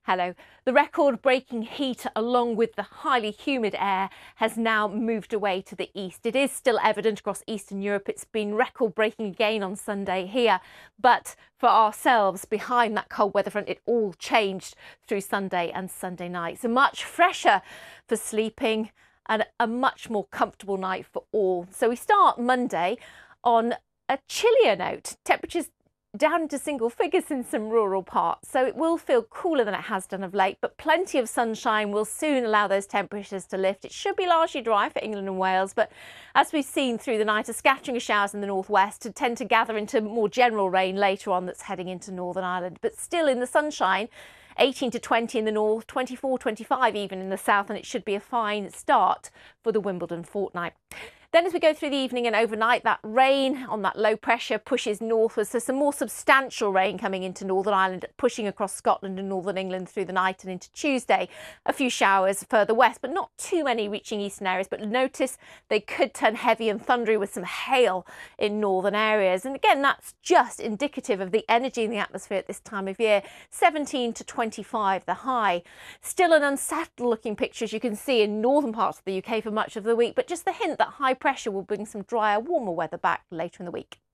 Hello. The record-breaking heat along with the highly humid air has now moved away to the east. It is still evident across Eastern Europe. It's been record-breaking again on Sunday here. But for ourselves, behind that cold weather front, it all changed through Sunday and Sunday night. So much fresher for sleeping and a much more comfortable night for all. So we start Monday on a chillier note. Temperatures down to single figures in some rural parts, so it will feel cooler than it has done of late, but plenty of sunshine will soon allow those temperatures to lift. It should be largely dry for England and Wales, but as we've seen through the night, a scattering of showers in the northwest tend to gather into more general rain later on that's heading into Northern Ireland. But still in the sunshine, 18 to 20 in the north, 24, 25 even in the south, and it should be a fine start for the Wimbledon fortnight. Then as we go through the evening and overnight, that rain on that low pressure pushes northwards. So some more substantial rain coming into Northern Ireland, pushing across Scotland and Northern England through the night and into Tuesday. A few showers further west, but not too many reaching eastern areas. But notice they could turn heavy and thundery with some hail in northern areas. And again, that's just indicative of the energy in the atmosphere at this time of year. 17 to 25 the high. Still an unsettled looking picture, as you can see, in northern parts of the UK for much of the week, but just the hint that high pressure will bring some drier, warmer weather back later in the week.